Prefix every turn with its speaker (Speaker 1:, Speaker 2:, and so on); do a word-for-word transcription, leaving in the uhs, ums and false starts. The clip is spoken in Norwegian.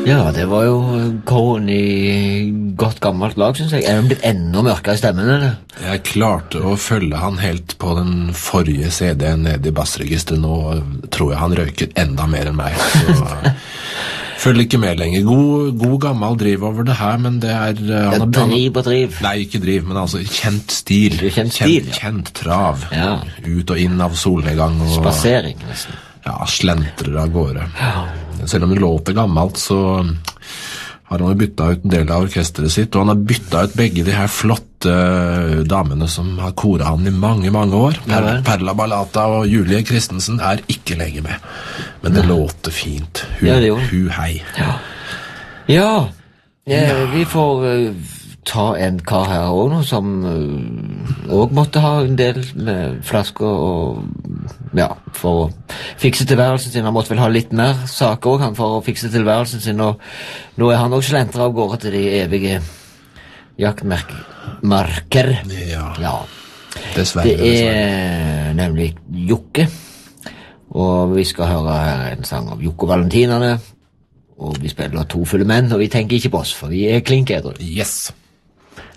Speaker 1: Ja, det var jo Korn i godt gammelt lag, synes jeg. Er han blitt enda mørkere i stemmen, eller?
Speaker 2: Jeg klarte å følge han helt på den forrige C D-en nede i bassregisteret. Nå tror jeg han røyker enda mer enn meg. Så følger ikke med lenger. God, god gammel driv over det her, men det er... Uh,
Speaker 1: han det er driv og driv.
Speaker 2: Nei, ikke driv, men altså kjent stil.
Speaker 1: Kjent stil,
Speaker 2: kjent, kjent trav.
Speaker 1: Ja.
Speaker 2: Ut og inn av solnedgang. Og,
Speaker 1: spasering, nesten.
Speaker 2: Ja, slentrer av gårde.
Speaker 1: Ja.
Speaker 2: Selv om det låter gammelt, så har han jo byttet ut en del av orkestret sitt, og han har byttet ut begge de her flotte damene som har koret han i mange, mange år. Per
Speaker 1: ja,
Speaker 2: Perla Ballata og Julie Christensen er ikke lenger med. Men det ja. låter fint. Hu,
Speaker 1: ja,
Speaker 2: hu hei.
Speaker 1: Ja, ja. ja, ja. Vi får uh, ta en kar her også nå, som uh, også måtte ha en del med flasker og ja, for å fikse tilværelsen sin. Han måtte vel ha litt mer saker også, han, for å fikse tilværelsen sin, og nå er han også slentret av gårde til de evige jaktmarker.
Speaker 2: Ja,
Speaker 1: ja.
Speaker 2: Dessverre.
Speaker 1: Det er
Speaker 2: dessverre.
Speaker 1: Nemlig Jokke, og vi skal høre her en sang av Jokke Valentinerne, og vi spiller To fulle menn, og vi tenker ikke på oss, for vi er klinkædre.
Speaker 2: Yes.